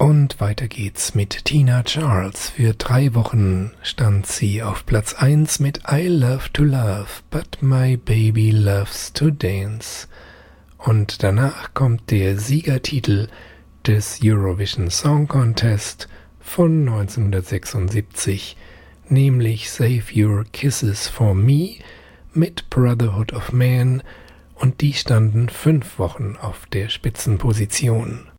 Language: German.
Und weiter geht's mit Tina Charles. Für 3 Wochen stand sie auf Platz 1 mit I Love to Love, but my baby loves to dance. Und danach kommt der Siegertitel des Eurovision Song Contest von 1976, nämlich Save Your Kisses for Me mit Brotherhood of Man, und die standen 5 Wochen auf der Spitzenposition.